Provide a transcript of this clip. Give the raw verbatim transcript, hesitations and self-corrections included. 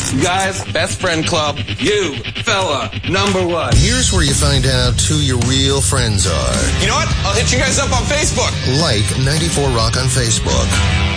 Guys, best friend club, you, fella, number one. Here's where you find out who your real friends are. You know what? I'll hit you guys up on Facebook. Like ninety-four Rock on Facebook.